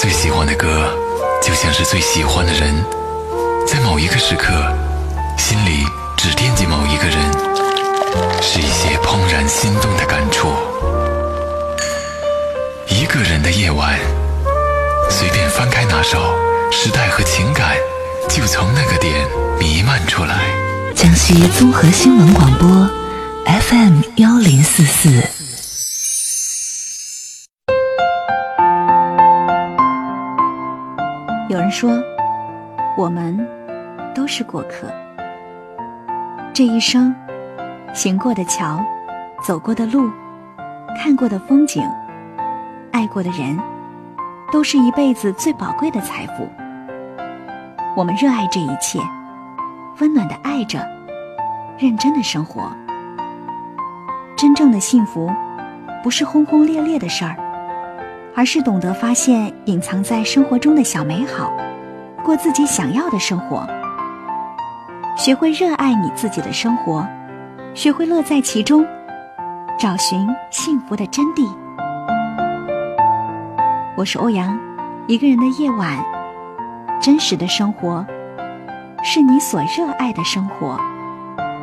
最喜欢的歌就像是最喜欢的人，在某一个时刻心里只惦记某一个人，是一些怦然心动的感触。一个人的夜晚，随便翻开那首时代和情感，就从那个点弥漫出来。 江西综合新闻广播 FM1044。 有人说，我们都是过客。这一生，行过的桥，走过的路，看过的风景，爱过的人，都是一辈子最宝贵的财富。我们热爱这一切，温暖地爱着，认真地生活。真正的幸福，不是轰轰烈烈的事儿，而是懂得发现隐藏在生活中的小美好，过自己想要的生活。学会热爱你自己的生活，学会乐在其中，找寻幸福的真谛。我是欧阳，一个人的夜晚，真实的生活，是你所热爱的生活。